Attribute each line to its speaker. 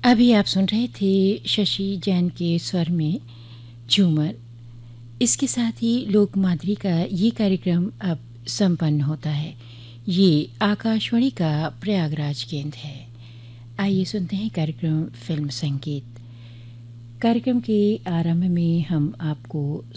Speaker 1: अभी आप सुन रहे थे शशि जैन के स्वर में झूमर। इसके साथ ही लोक माधुरी का ये कार्यक्रम अब संपन्न होता है। ये आकाशवाणी का प्रयागराज केंद्र है। आइए सुनते हैं कार्यक्रम फिल्म संगीत। कार्यक्रम के आरंभ में हम आपको